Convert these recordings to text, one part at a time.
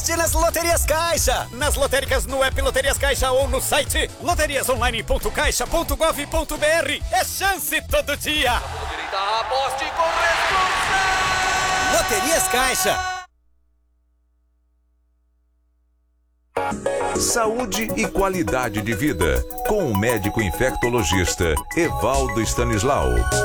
Covid nas loterias Caixa. Nas lotéricas, no app Loterias Caixa ou no site loteriasonline.caixa.gov.br. É chance todo dia. Aposte com responsabilidade. Loterias Caixa. Saúde e qualidade de vida, com o médico infectologista Evaldo Stanislau.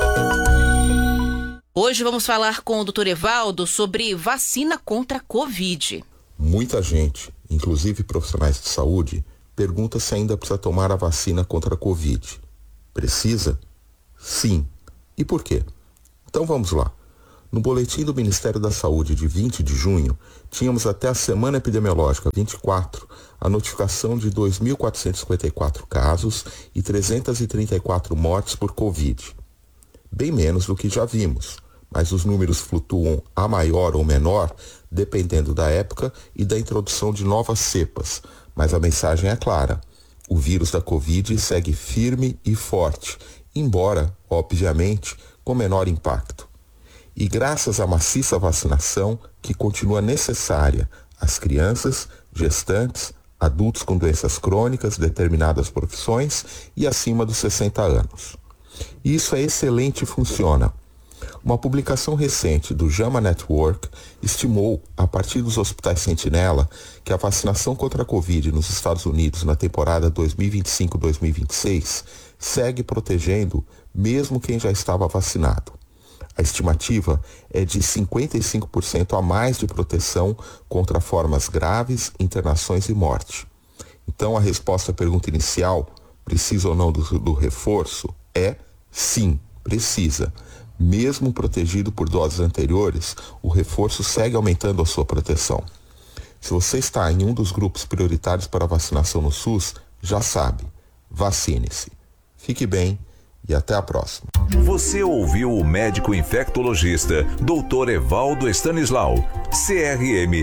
Hoje vamos falar com o Dr. Evaldo sobre vacina contra a Covid. Muita gente, inclusive profissionais de saúde, pergunta se ainda precisa tomar a vacina contra a Covid. Precisa? Sim. E por quê? Então vamos lá. No boletim do Ministério da Saúde de 20 de junho, tínhamos até a semana epidemiológica 24 a notificação de 2.454 casos e 334 mortes por Covid. Bem menos do que já vimos, mas os números flutuam a maior ou menor dependendo da época e da introdução de novas cepas. Mas a mensagem é clara: o vírus da Covid segue firme e forte, embora, obviamente, com menor impacto. E graças à maciça vacinação que continua necessária às crianças, gestantes, adultos com doenças crônicas, determinadas profissões e acima dos 60 anos. E isso é excelente e funciona. Uma publicação recente do JAMA Network estimou, a partir dos hospitais Sentinela, que a vacinação contra a Covid nos Estados Unidos na temporada 2025-2026 segue protegendo mesmo quem já estava vacinado. A estimativa é de 55% a mais de proteção contra formas graves, internações e morte. Então, a resposta à pergunta inicial, precisa ou não do reforço, é sim, precisa. Mesmo protegido por doses anteriores, o reforço segue aumentando a sua proteção. Se você está em um dos grupos prioritários para vacinação no SUS, já sabe, vacine-se. Fique bem e até a próxima. Você ouviu o médico infectologista Dr. Evaldo Stanislau, CRM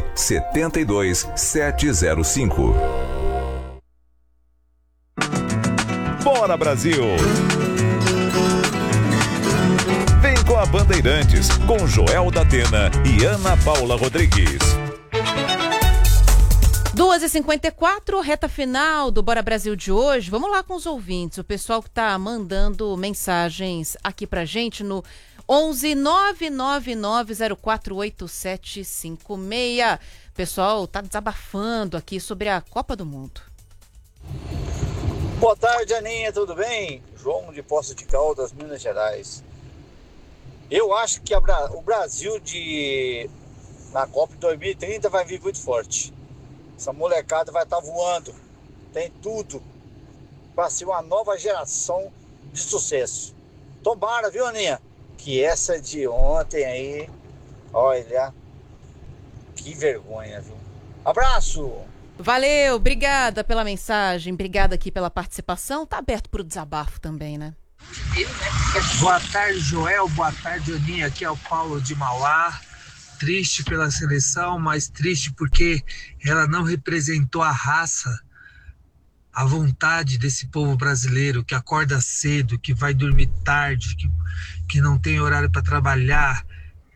72705. Bora, Brasil! Vem com a Bandeirantes, com Joel da Atena e Ana Paula Rodrigues. 2h54, reta final do Bora Brasil de hoje. Vamos lá com os ouvintes, o pessoal que está mandando mensagens aqui pra gente no 11 999048756. O pessoal tá desabafando aqui sobre a Copa do Mundo. Boa tarde, Aninha, tudo bem? João de Poços de Caldas, Minas Gerais. Eu acho que o Brasil na Copa de 2030 vai vir muito forte. Essa molecada vai estar voando. Tem tudo para ser uma nova geração de sucesso. Tomara, viu, Aninha? Que essa de ontem aí, olha, que vergonha, viu? Abraço! Valeu, obrigada pela mensagem, obrigada aqui pela participação. Tá aberto para o desabafo também, né? Boa tarde, Joel. Boa tarde, Aninha. Aqui é o Paulo de Mauá. Triste pela seleção, mas triste porque ela não representou a raça, a vontade desse povo brasileiro que acorda cedo, que vai dormir tarde, que não tem horário para trabalhar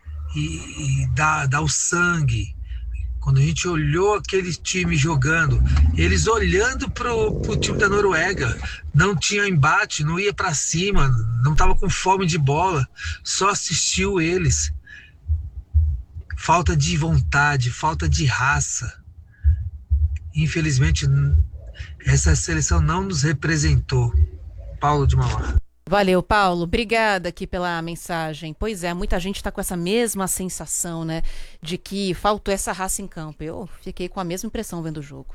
e dá o sangue. Quando a gente olhou aquele time jogando, eles olhando pro time da Noruega, não tinha embate, não ia para cima, não estava com fome de bola, só assistiu eles. Falta de vontade, falta de raça. Infelizmente, essa seleção não nos representou. Paulo de Mauá. Valeu, Paulo. Obrigada aqui pela mensagem. Pois é, muita gente está com essa mesma sensação, né? De que faltou essa raça em campo. Eu fiquei com a mesma impressão vendo o jogo.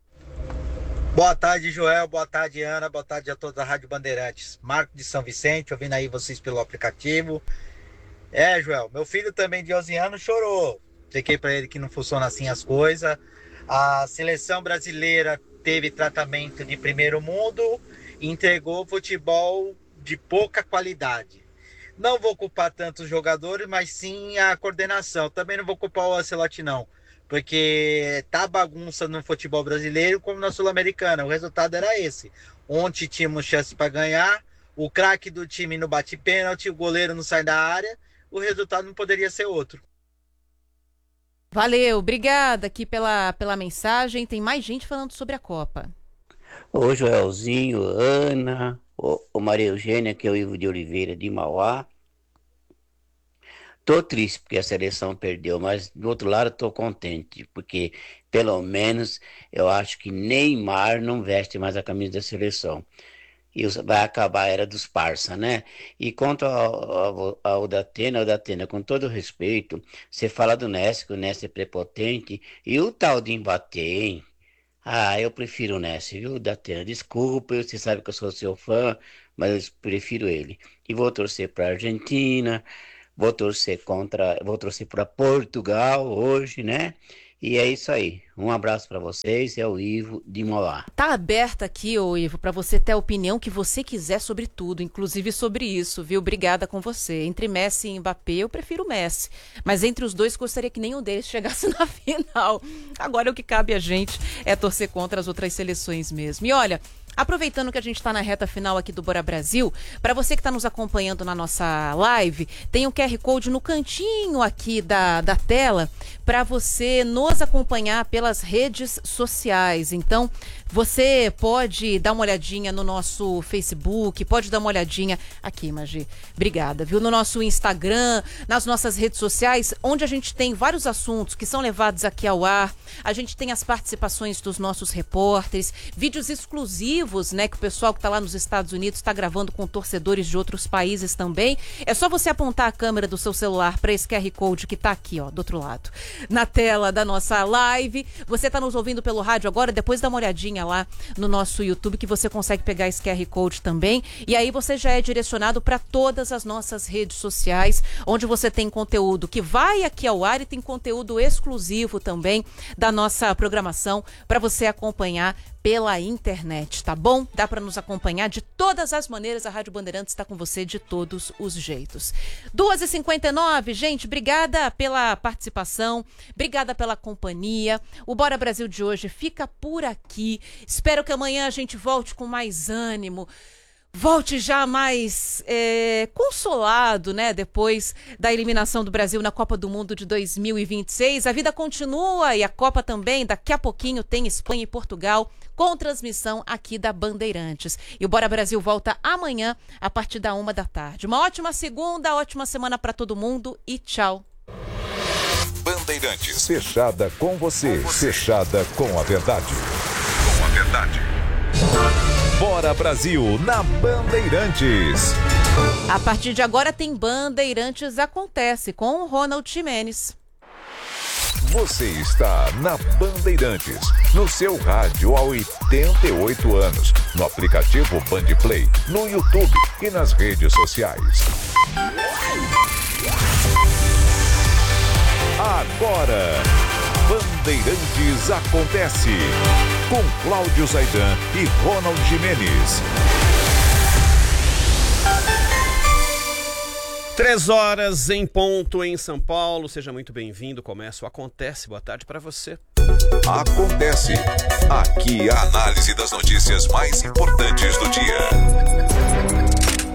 Boa tarde, Joel. Boa tarde, Ana. Boa tarde a todos da Rádio Bandeirantes. Marco de São Vicente, ouvindo aí vocês pelo aplicativo. Joel, meu filho também de 11 anos chorou. Expliquei para ele que não funciona assim as coisas. A seleção brasileira teve tratamento de primeiro mundo e entregou futebol de pouca qualidade. Não vou culpar tanto os jogadores, mas sim a coordenação. Também não vou culpar o Ancelotti, não. Porque tá bagunça no futebol brasileiro como na Sul-Americana. O resultado era esse. Ontem tínhamos chance para ganhar, o craque do time não bate pênalti, o goleiro não sai da área. O resultado não poderia ser outro. Valeu, obrigada aqui pela mensagem. Tem mais gente falando sobre a Copa. Ô Joelzinho, Ana, o Maria Eugênia, que é o Ivo de Oliveira de Mauá. Tô triste porque a seleção perdeu, mas do outro lado tô contente, porque pelo menos eu acho que Neymar não veste mais a camisa da seleção. E vai acabar a era dos parça, né? E quanto ao Datena, com todo respeito, você fala do Nessi, que o Nessi é prepotente, e o tal de Mbappé, hein? Ah, eu prefiro o Nessi, viu, Datena? Desculpa, você sabe que eu sou seu fã, mas eu prefiro ele. E vou torcer para a Argentina, vou torcer para Portugal hoje, né? E é isso aí. Um abraço para vocês. É o Ivo de Mauá. Tá aberta aqui, ô Ivo, para você ter a opinião que você quiser sobre tudo, inclusive sobre isso, viu? Obrigada com você. Entre Messi e Mbappé, eu prefiro Messi. Mas entre os dois, gostaria que nenhum deles chegasse na final. Agora o que cabe a gente é torcer contra as outras seleções mesmo. E olha, aproveitando que a gente está na reta final aqui do Bora Brasil, para você que está nos acompanhando na nossa live, tem um QR Code no cantinho aqui da tela para você nos acompanhar pelas redes sociais. Então, você pode dar uma olhadinha no nosso Facebook, pode dar uma olhadinha aqui, Magi. Obrigada, viu? No nosso Instagram, nas nossas redes sociais, onde a gente tem vários assuntos que são levados aqui ao ar. A gente tem as participações dos nossos repórteres, vídeos exclusivos, né, que o pessoal que está lá nos Estados Unidos está gravando com torcedores de outros países também. É só você apontar a câmera do seu celular para esse QR Code que está aqui, ó, do outro lado, na tela da nossa live. Você está nos ouvindo pelo rádio agora, depois dá uma olhadinha lá no nosso YouTube que você consegue pegar esse QR Code também. E aí você já é direcionado para todas as nossas redes sociais, onde você tem conteúdo que vai aqui ao ar e tem conteúdo exclusivo também da nossa programação para você acompanhar pela internet, tá bom? Dá para nos acompanhar de todas as maneiras. A Rádio Bandeirantes está com você de todos os jeitos. 2h59, gente, obrigada pela participação, obrigada pela companhia. O Bora Brasil de hoje fica por aqui. Espero que amanhã a gente volte com mais ânimo. Volte já mais consolado, né? Depois da eliminação do Brasil na Copa do Mundo de 2026. A vida continua e a Copa também. Daqui a pouquinho tem Espanha e Portugal com transmissão aqui da Bandeirantes. E o Bora Brasil volta amanhã a partir da 1h. Uma ótima segunda, ótima semana para todo mundo e tchau. Bandeirantes. Fechada com você. Fechada com a verdade. Com a verdade. Bora Brasil na Bandeirantes. A partir de agora tem Bandeirantes Acontece com o Ronald Ximenes. Você está na Bandeirantes, no seu rádio há 88 anos, no aplicativo Bandplay, no YouTube e nas redes sociais. Agora, Bandeirantes Acontece, com Cláudio Zaidan e Ronald Ximenes. 3h em ponto em São Paulo. Seja muito bem-vindo. Começa o Acontece. Boa tarde para você. Acontece. Aqui a análise das notícias mais importantes do dia.